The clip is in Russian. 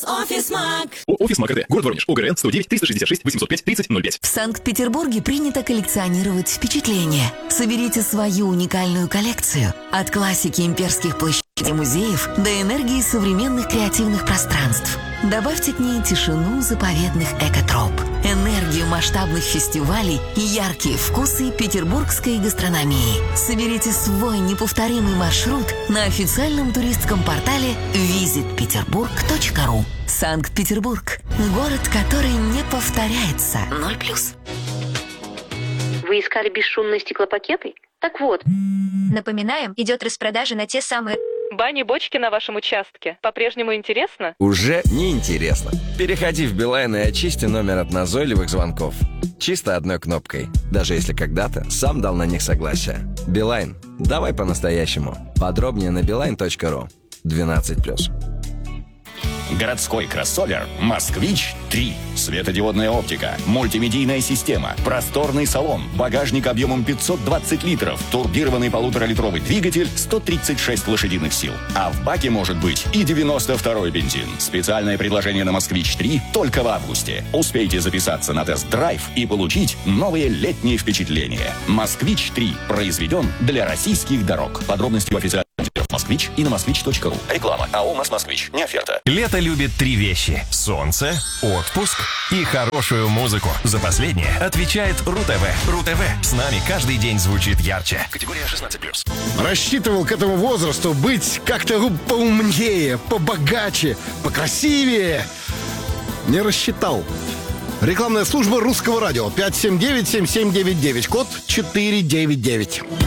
Офис Маг. Офис Маг РТ. Город Воронеж. ОГРН 109 366 805 3005. В Санкт-Петербурге принято коллекционировать впечатления. Соберите свою уникальную коллекцию. От классики имперских площадей и музеев до энергии современных креативных пространств. Добавьте к ней тишину заповедных экотроп, энергию масштабных фестивалей и яркие вкусы петербургской гастрономии. Соберите свой неповторимый маршрут на официальном туристском портале visitpeterburg.ru. Санкт-Петербург. Город, который не повторяется. 0+. Вы искали бесшумные стеклопакеты? Так вот. Напоминаем, идет распродажа на те самые... Бани-бочки на вашем участке. По-прежнему интересно? Уже не интересно. Переходи в Билайн и очисти номер от назойливых звонков. Чисто одной кнопкой. Даже если когда-то сам дал на них согласие. Билайн. Давай по-настоящему. Подробнее на beeline.ru. 12+. Городской кроссовер «Москвич-3». Светодиодная оптика, мультимедийная система, просторный салон, багажник объемом 520 литров, турбированный 1,5-литровый двигатель, 136 лошадиных сил. А в баке может быть и 92-й бензин. Специальное предложение на «Москвич-3» только в августе. Успейте записаться на тест-драйв и получить новые летние впечатления. «Москвич-3» произведен для российских дорог. Подробности в официальном «Москвич» и на москвич.ру. Реклама. АО «Москвич». Не оферта. Лето любит 3 вещи: солнце, отпуск и хорошую музыку. За последнее отвечает РУ-ТВ. РУ-ТВ с нами каждый день звучит ярче. Категория 16+. Рассчитывал к этому возрасту быть как-то поумнее, побогаче, покрасивее. Не рассчитал. Рекламная служба Русского радио. 579-7799. Код 499.